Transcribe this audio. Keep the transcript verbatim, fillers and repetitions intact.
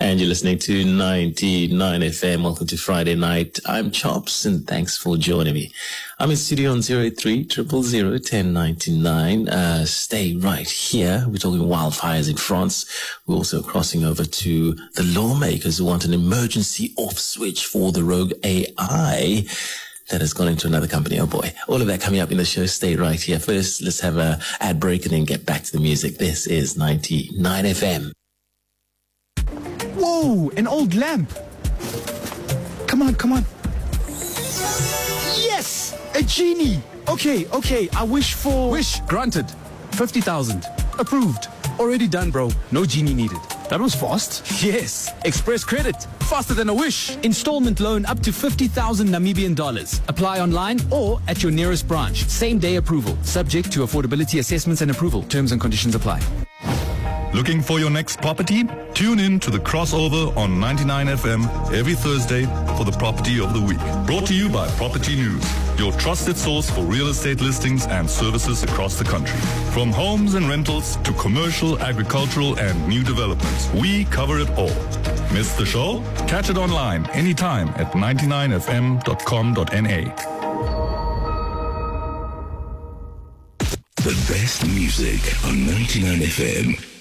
And you're listening to ninety-nine F M. Welcome to Friday night. I'm Chops, and thanks for joining me. I'm in studio on zero eight three, zero zero zero, one zero nine nine. Uh, stay right here. We're talking wildfires in France. We're also crossing over to the lawmakers who want an emergency off switch for the rogue A I that has gone into another company. Oh boy. All of that coming up in the show. Stay right here. First, let's have a ad break and then get back to the music. This is ninety-nine F M. Whoa, an old lamp. Come on, come on. Yes, a genie. Okay, okay, I wish for... Wish granted. fifty thousand. Approved. Already done, bro. No genie needed. That was fast. Yes. Express credit. Faster than a wish. Installment loan up to fifty thousand Namibian dollars. Apply online or at your nearest branch. Same day approval. Subject to affordability assessments and approval. Terms and conditions apply. Looking for your next property? Tune in to the crossover on ninety-nine F M every Thursday for the Property of the Week. Brought to you by Property News, your trusted source for real estate listings and services across the country. From homes and rentals to commercial, agricultural, and new developments, we cover it all. Miss the show? Catch it online anytime at ninety-nine f m dot com dot n a. The best music on ninety-nine F M.